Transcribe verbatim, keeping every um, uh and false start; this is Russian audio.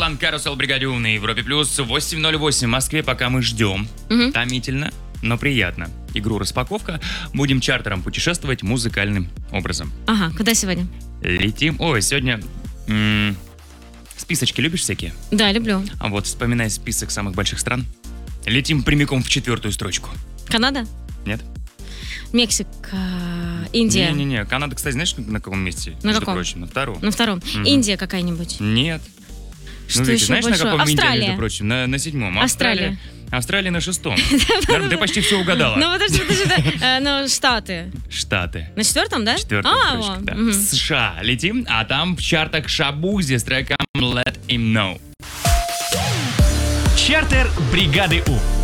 Руслан Карусел, Бригаде У на Европе Плюс. восемь ноль восемь в Москве, пока мы ждем. Мгм. Томительно, но приятно. Игру «Распаковка». Будем чартером путешествовать музыкальным образом. Ага, когда сегодня? Летим. Ой, сегодня... м, списочки любишь всякие? Да, люблю. А вот вспоминай список самых больших стран. Летим прямиком в четвертую строчку. Канада? Нет? Мексика, Индия. Не-не-не. Канада, кстати, знаешь, на каком месте? На Между каком? прочим, на втором. На втором. Мгм. Индия какая-нибудь. Нет. Что ну, Вики, еще знаешь, большое? на каком Индия, Австралия. между прочим? На, на седьмом. Австралия. Австралия на шестом. Норм, ты почти все угадала. Ну, подожди, подожди, да. Э, ну, Штаты. Штаты. На четвертом, да? Четвертая А, строчка, во. да. Мгм. США летим, а там в чартах Шабузи с треком Let Him Know. Чартер бригады У.